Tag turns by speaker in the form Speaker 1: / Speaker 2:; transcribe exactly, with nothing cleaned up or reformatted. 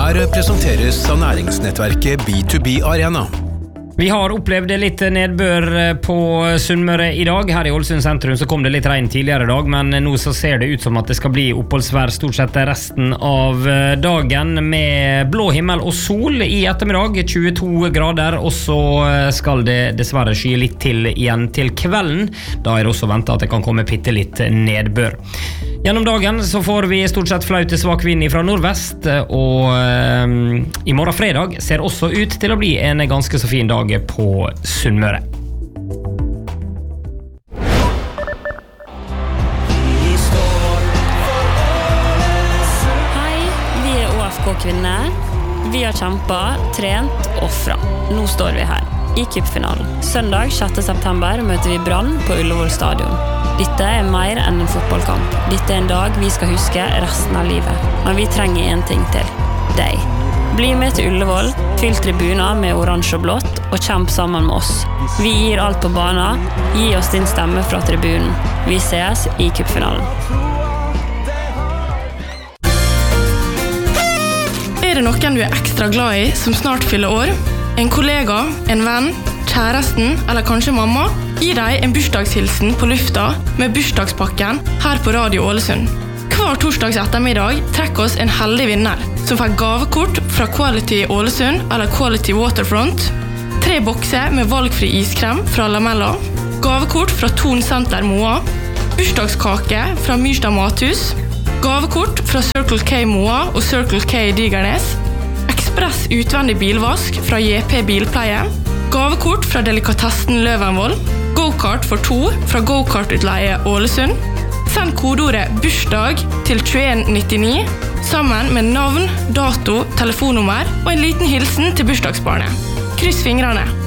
Speaker 1: Her presenteres av næringsnettverket B to B Arena.
Speaker 2: Vi har opplevd litt nedbør på Sunnmøre i dag. Her i Ålesund sentrum så kom det litt regn tidligere i dag, men nå så ser det ut som at det skal bli oppholdsvær stort sett resten av dagen, med blå himmel og sol i ettermiddag, tjueto grader, og så skal det dessverre sky litt til igjen til kvelden. Da er det også ventet at det kan komme bitte litt nedbør. Gjennom dagen så får vi stort sett flaut til svak vind fra nordvest, og eh, i morgen fredag ser også ut til å bli en ganske så fin dag på Sunnmøre.
Speaker 3: Hei, vi er O F K-kvinner. Vi har kjempet, trent, offret. Nå står vi her, i cupfinalen. Søndag sjette september møter vi Brann på Ullevål stadion. Dette er mer enn en fotballkamp. Dette er en dag vi skal huske resten av livet. Men vi trenger en ting til. Deg. Bli med til Ullevål, fyll tribuner med oransje og blått, og kjemp sammen med oss. Vi gir alt på banen. Gi oss din stemme fra tribunen. Vi ses i cupfinalen.
Speaker 4: Er det noen du er ekstra glad i som snart fyller år? En kollega, en venn, kjæresten eller kanskje mamma? Gi deg en bursdagshilsen på lufta med bursdagspakken her på Radio Ålesund. Hver torsdags ettermiddag trekker oss en heldig vinner som får gavekort fra Quality Ålesund eller Quality Waterfront, tre bokser med valgfri iskrem fra Lamella, gavekort fra Thon Center Moa, bursdagskake fra Myrstad Mathus, gavekort fra Circle K Moa og Circle K Digernes, ekspress utvendig bilvask fra J P Bilpleie, gavekort fra Delikatessen Løvenvoll, go-kart for to fra Go-kart-utleie Ålesund. Send kodeordet bursdag til tjueen nittini sammen med navn, dato, telefonnummer og en liten hilsen til bursdagsbarnet. Kryss fingrene!